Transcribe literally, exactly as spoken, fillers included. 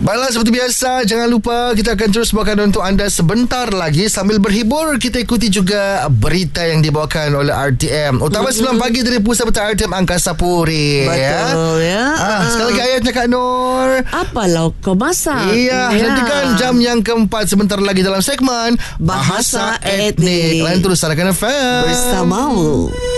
Baiklah, seperti biasa, jangan lupa kita akan terus bawakan untuk anda sebentar lagi. Sambil berhibur, kita ikuti juga berita yang dibawakan oleh R T M. Utama mm-hmm. sembilan pagi dari Pusat Berita R T M Angkasa Puri. Betul ya, ya. Ah, sekali lagi ayatnya Kak Nur. Apa lauk kau masak? Iya, ya. nantikan jam yang keempat sebentar lagi dalam segmen Bahasa Bahasa Etnik. Etnik. Lain terus Sarakan F M bersamamu.